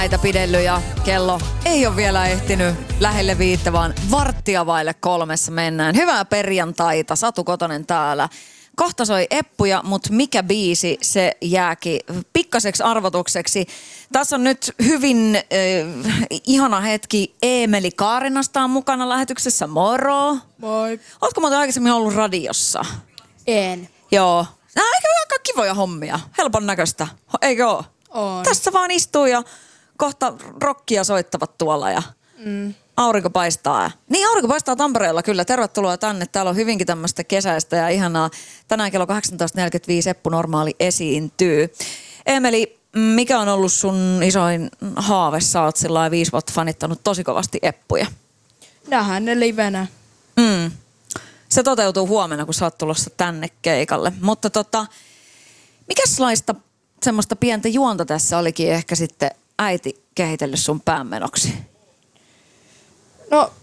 Näitä pidellyt ja kello ei ole vielä ehtinyt lähelle 5, vaan 2:15 mennään. Hyvää perjantaita, Satu Kotonen täällä. Kohta soi eppuja, mutta mikä biisi, se jääkin pikkaseksi arvotukseksi. Tässä on nyt hyvin ihana hetki. Eemeli Kaarinasta on mukana lähetyksessä. Moro! Moi. Ootko muuten aikaisemmin ollut radiossa? En. Joo. Eikö aika kivoja hommia? Helpon näköistä. Eikö oo? On. Tässä vaan istuu ja kohta rockia soittavat tuolla ja aurinko paistaa. Niin, aurinko paistaa Tampereella kyllä. Tervetuloa tänne. Täällä on hyvinkin tämmöistä kesäistä ja ihanaa. Tänään kello 18.45 Eppu Normaali esiintyy. Eemeli, mikä on ollut sun isoin haave? Sä oot sillä 5 vuotta fanittanut tosi kovasti Eppuja. Nähdään ne livenä. Se toteutuu huomenna, kun sä oot tulossa tänne keikalle. Mutta mikäslaista semmoista pientä juonta tässä olikin ehkä sitten äiti kehitellyt sun päänmenoksi? No,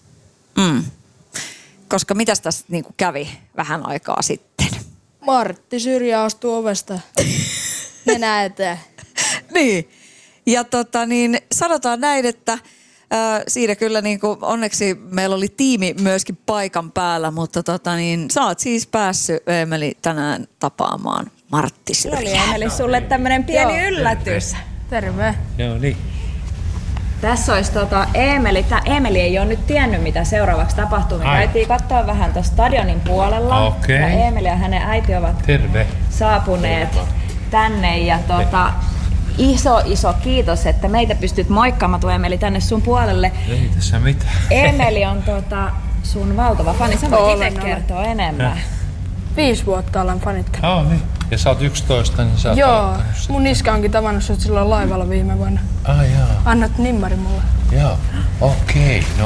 Koska mitäs tässä niinku kävi vähän aikaa sitten? Martti Syrjä astui ovesta. Nenä eteen. Niin. Ja sanotaan näin, että siinä kyllä niinku, onneksi meillä oli tiimi myöskin paikan päällä, mutta sä oot siis päässyt, Eemeli, tänään tapaamaan Martti Syrjää. Oli Eemeli sulle tämmönen pieni yllätys. Terve. Joo, niin. Tässä olisi Eemeli. Eemeli ei ole nyt tiennyt, mitä seuraavaksi tapahtuu. Me käytiin katsoa vähän tuossa stadionin puolella. Okei. Ja Eemeli ja hänen äiti ovat Terve. saapuneet tänne. Ja iso kiitos, että meitä pystyt moikkaamaan, tuo Eemeli, tänne sun puolelle. Ei tässä mitään. Eemeli on sun valtava fani. Sä voit itse kertoa enemmän. 5 vuotta olen fanittanut. Niin. Ja sä oot 11, niin sä oot Joo, aloittanut sen. mun iskä onkin tavannut sut silloin laivalla viime vuonna. Jaa. Annat nimmari mulle. Joo, okei. No.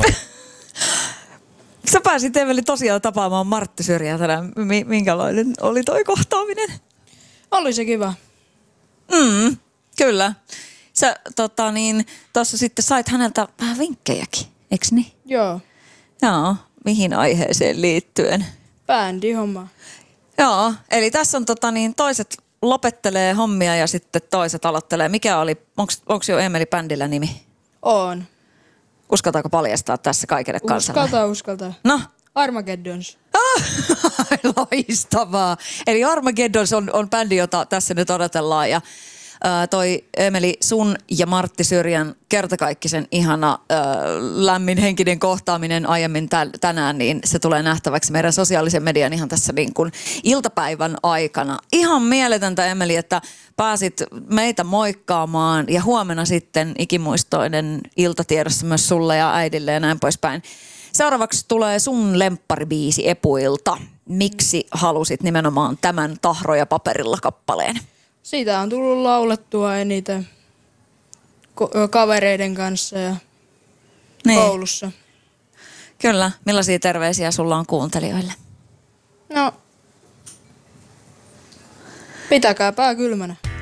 Sä pääsit, Eemeli, tosiaan tapaamaan Martti Syrjää tänään. Minkälainen oli toi kohtaaminen? Oli se kiva. Kyllä. Sä tuossa sitten sait häneltä vähän vinkkejäkin, eiks niin? Joo. Joo, mihin aiheeseen liittyen? Bändihomma. Joo, eli tässä on toiset lopettelee hommia ja sitten toiset aloittelee. Mikä oli, onko jo Eemeli bändillä nimi? On. Uskaltaako paljastaa tässä kaikille kansalle? Uskaltaa. No? Armageddons. Loistavaa. Eli Armageddons on bändi, jota tässä nyt odotellaan ja toi Eemeli, sun ja Martti Syrjän kertakaikkisen ihana lämminhenkinen kohtaaminen aiemmin tänään, niin se tulee nähtäväksi meidän sosiaalisen median ihan tässä niin kuin iltapäivän aikana. Ihan mieletöntä, Eemeli, että pääsit meitä moikkaamaan ja huomenna sitten ikimuistoinen iltatiedossa myös sulle ja äidille ja näin poispäin. Seuraavaksi tulee sun lempparibiisi Epuilta. Miksi halusit nimenomaan tämän Tahroja paperilla -kappaleen? Siitä on tullut laulettua eniten kavereiden kanssa ja koulussa. Kyllä. Millaisia terveisiä sulla on kuuntelijoille? No, pitäkää pää kylmänä.